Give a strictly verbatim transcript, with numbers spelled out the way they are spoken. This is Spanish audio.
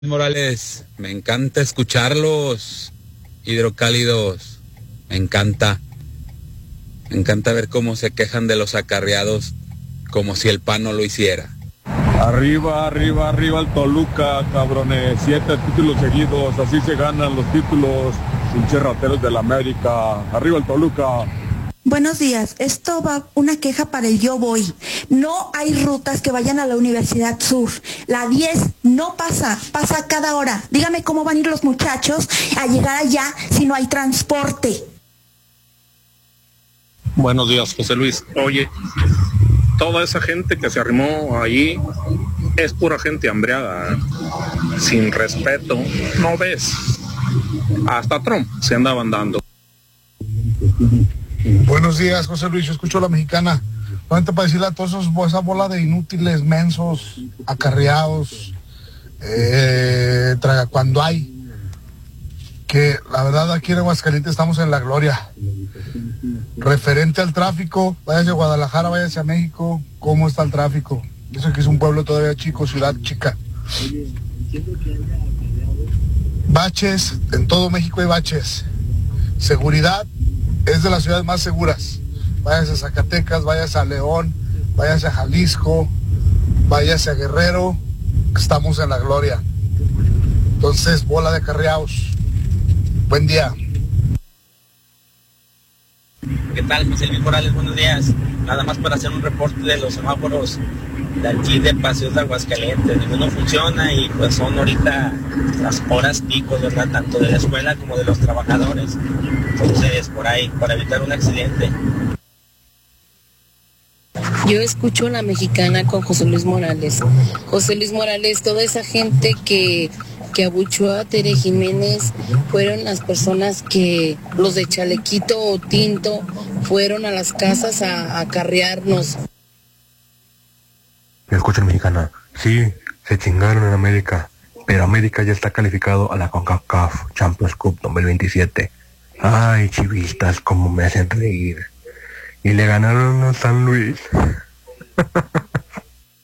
Morales, me encanta escucharlos, hidrocálidos, me encanta, me encanta ver cómo se quejan de los acarreados como si el P A N no lo hiciera. Arriba, arriba, arriba el Toluca, cabrones, siete títulos seguidos, así se ganan los títulos, pinches rateros del América, arriba el Toluca. Buenos días, esto va una queja para el Yo Voy. No hay rutas que vayan a la Universidad Sur. La diez no pasa, pasa a cada hora. Dígame cómo van a ir los muchachos a llegar allá si no hay transporte. Buenos días, José Luis. Oye, toda esa gente que se arrimó allí es pura gente hambreada, sin respeto. ¿No ves? Hasta Trump se andaban dando. Buenos días, José Luis, yo escucho a la mexicana. Solamente para decirle a todos esos, esa bola de inútiles, mensos, acarreados, eh, traga cuando hay, que la verdad aquí en Aguascalientes estamos en la gloria. Referente al tráfico, váyase a Guadalajara, váyase a México, ¿cómo está el tráfico? Eso que es un pueblo todavía chico, ciudad chica. Baches, en todo México hay baches. Seguridad, es de las ciudades más seguras. Váyase a Zacatecas, váyase a León, váyase a Jalisco, váyase a Guerrero, estamos en la gloria. Entonces, bola de acarreados. Buen día. ¿Qué tal, José Luis Morales? Buenos días. Nada más para hacer un reporte de los semáforos de aquí de Paseos de Aguascalientes. Ninguno funciona y pues son ahorita las horas pico, ¿verdad? Tanto de la escuela como de los trabajadores. Entonces, por ahí, para evitar un accidente. Yo escucho a la mexicana con José Luis Morales. José Luis Morales, toda esa gente que, que abuchó a Tere Jiménez fueron las personas que, los de chalequito o tinto, fueron a las casas a, a acarrearnos. Yo escucho a la mexicana. Sí, se chingaron en América, pero América ya está calificado a la CONCACAF Champions Cup dos mil veintisiete. Ay, chivistas, cómo me hacen reír. Y le ganaron a San Luis.